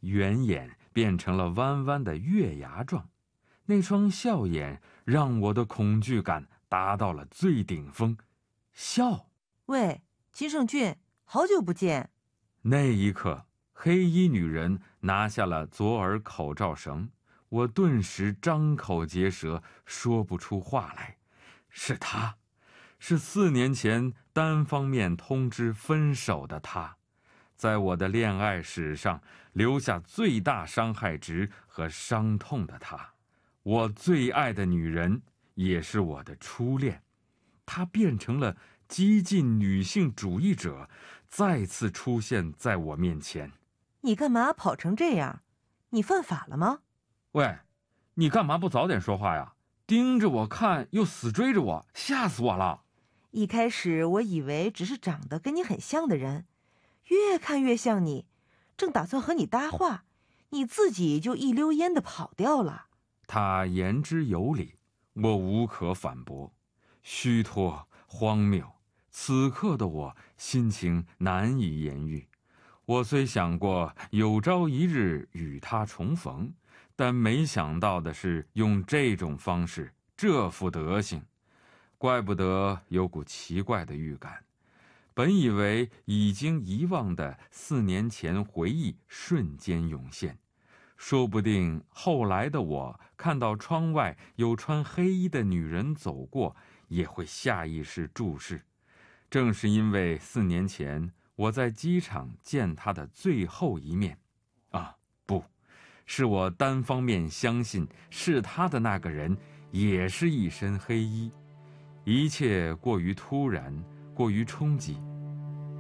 圆眼变成了弯弯的月牙状，那双笑眼让我的恐惧感达到了最顶峰。笑！ 喂，金圣俊，好久不见。 那一刻，黑衣女人拿下了左耳口罩绳，我顿时张口结舌，说不出话来。是她，是4年前单方面通知分手的她，在我的恋爱史上留下最大伤害值和伤痛的她，我最爱的女人，也是我的初恋。她变成了激进女性主义者，再次出现在我面前。 你干嘛跑成这样？你犯法了吗？ 喂，你干嘛不早点说话呀？盯着我看又死追着我，吓死我了。 一开始我以为只是长得跟你很像的人，越看越像你，正打算和你搭话，你自己就一溜烟的跑掉了。 他言之有理，我无可反驳。虚脱荒谬，此刻的我心情难以言喻。我虽想过有朝一日与他重逢，但没想到的是用这种方式，这副德行。怪不得有股奇怪的预感，本以为已经遗忘的4年前回忆瞬间涌现，说不定后来的我看到窗外有穿黑衣的女人走过，也会下意识注视。正是因为4年前我在机场见她的最后一面，不，是我单方面相信是她的那个人也是一身黑衣。一切过于突然，过于冲击，